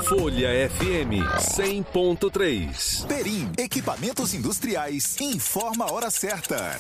Folha FM 100.3. Perim, equipamentos industriais, informa a hora certa.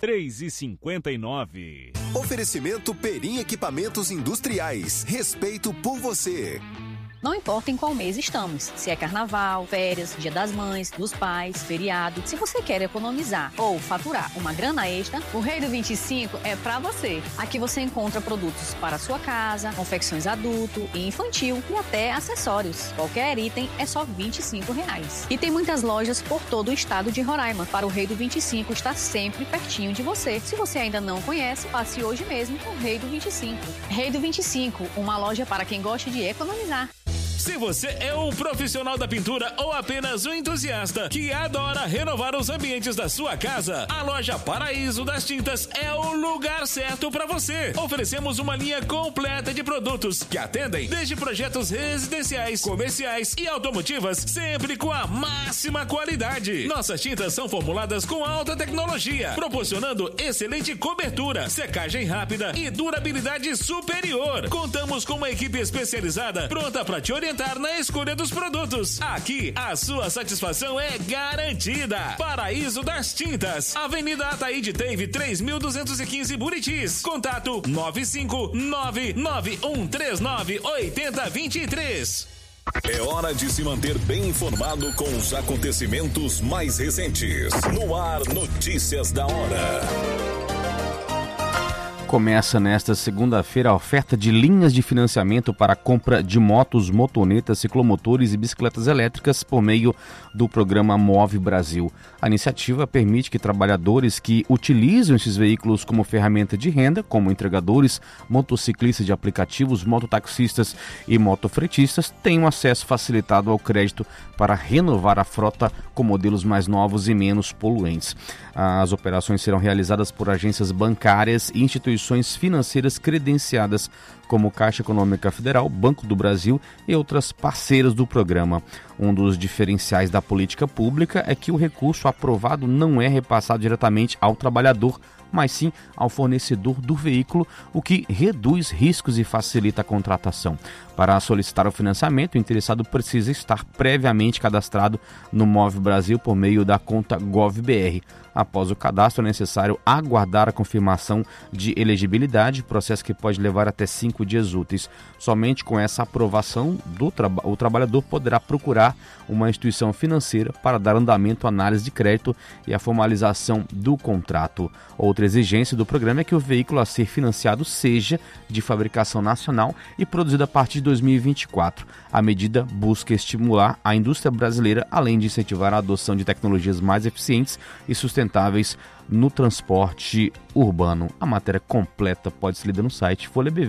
3h59. Oferecimento Perim Equipamentos Industriais. Respeito por você. Não importa em qual mês estamos, se é carnaval, férias, dia das mães, dos pais, feriado. Se você quer economizar ou faturar uma grana extra, o Rei do 25 é pra você. Aqui você encontra produtos para sua casa, confecções adulto e infantil e até acessórios. Qualquer item é só R$25. E tem muitas lojas por todo o estado de Roraima. Para o Rei do 25 estar sempre pertinho de você. Se você ainda não conhece, passe hoje mesmo no Rei do 25. Rei do 25, uma loja para quem gosta de economizar. Se você é um profissional da pintura ou apenas um entusiasta que adora renovar os ambientes da sua casa, a loja Paraíso das Tintas é o lugar certo para você. Oferecemos uma linha completa de produtos que atendem desde projetos residenciais, comerciais e automotivas, sempre com a máxima qualidade. Nossas tintas são formuladas com alta tecnologia, proporcionando excelente cobertura, secagem rápida e durabilidade superior. Contamos com uma equipe especializada pronta para te orientar na escolha dos produtos. Aqui, a sua satisfação é garantida. Paraíso das Tintas, Avenida Ataíde Teve 3215 Buritis. Contato 95991398023. É hora de se manter bem informado com os acontecimentos mais recentes. No ar, notícias da hora. Começa nesta segunda-feira a oferta de linhas de financiamento para a compra de motos, motonetas, ciclomotores e bicicletas elétricas por meio do programa Move Brasil. A iniciativa permite que trabalhadores que utilizam esses veículos como ferramenta de renda, como entregadores, motociclistas de aplicativos, mototaxistas e motofretistas, tenham acesso facilitado ao crédito para renovar a frota com modelos mais novos e menos poluentes. As operações serão realizadas por agências bancárias e instituições financeiras credenciadas como Caixa Econômica Federal, Banco do Brasil e outras parceiras do programa. Um dos diferenciais da política pública é que o recurso aprovado não é repassado diretamente ao trabalhador, mas sim ao fornecedor do veículo, o que reduz riscos e facilita a contratação. Para solicitar o financiamento, o interessado precisa estar previamente cadastrado no Move Brasil por meio da conta GovBR. Após o cadastro, é necessário aguardar a confirmação de elegibilidade, processo que pode levar até 5 dias úteis. Somente com essa aprovação, o trabalhador poderá procurar uma instituição financeira para dar andamento à análise de crédito e a formalização do contrato. Outra exigência do programa é que o veículo a ser financiado seja de fabricação nacional e produzido a partir de 2024. A medida busca estimular a indústria brasileira, além de incentivar a adoção de tecnologias mais eficientes e sustentáveis no transporte urbano. A matéria completa pode ser lida no site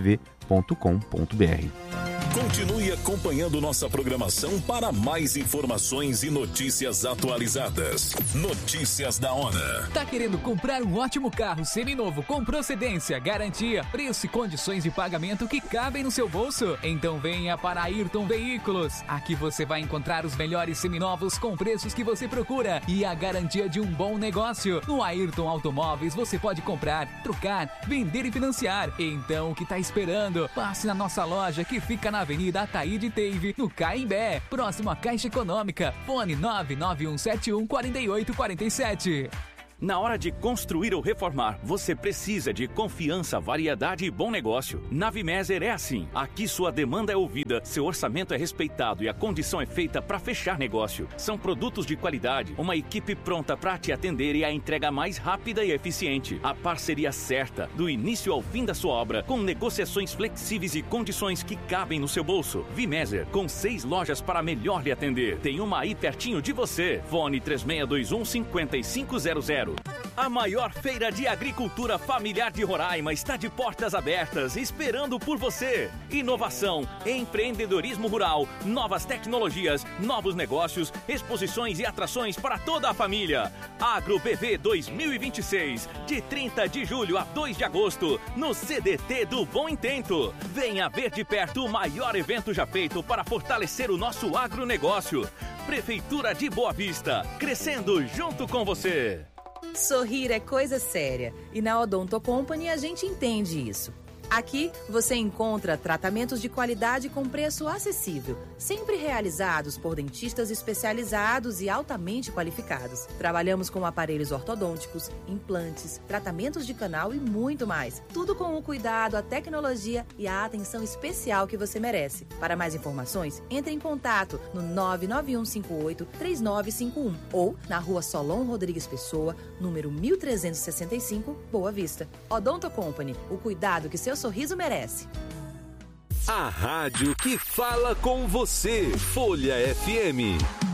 folhabv.com.br. Continue acompanhando nossa programação para mais informações e notícias atualizadas. Notícias da hora. Tá querendo comprar um ótimo carro seminovo com procedência, garantia, preço e condições de pagamento que cabem no seu bolso? Então venha para a Ayrton Veículos. Aqui você vai encontrar os melhores seminovos com preços que você procura e a garantia de um bom negócio. No Ayrton Automóveis você pode comprar, trocar, vender e financiar. Então o que tá esperando? Passe na nossa loja que fica na Avenida Ataíde Teve, no Caimbé, próximo à Caixa Econômica. Fone 991714847. Na hora de construir ou reformar, você precisa de confiança, variedade e bom negócio. Na Vimeser é assim. Aqui sua demanda é ouvida, seu orçamento é respeitado e a condição é feita para fechar negócio. São produtos de qualidade, uma equipe pronta para te atender e a entrega mais rápida e eficiente. A parceria certa, do início ao fim da sua obra, com negociações flexíveis e condições que cabem no seu bolso. Vimeser, com 6 lojas para melhor lhe atender. Tem uma aí pertinho de você. Fone 3621-5500. A maior feira de agricultura familiar de Roraima está de portas abertas, esperando por você. Inovação, empreendedorismo rural, novas tecnologias, novos negócios, exposições e atrações para toda a família. AgroBV 2026, de 30 de julho a 2 de agosto, no CDT do Bom Intento. Venha ver de perto o maior evento já feito para fortalecer o nosso agronegócio. Prefeitura de Boa Vista, crescendo junto com você. Sorrir é coisa séria e na Odonto Company a gente entende isso. Aqui você encontra tratamentos de qualidade com preço acessível, sempre realizados por dentistas especializados e altamente qualificados. Trabalhamos com aparelhos ortodônticos, implantes, tratamentos de canal e muito mais. Tudo com o cuidado, a tecnologia e a atenção especial que você merece. Para mais informações, entre em contato no 99158-3951 ou na Rua Solon Rodrigues Pessoa, número 1365, Boa Vista. Odonto Company, o cuidado que seu sorriso merece. A rádio que fala com você, Folha FM.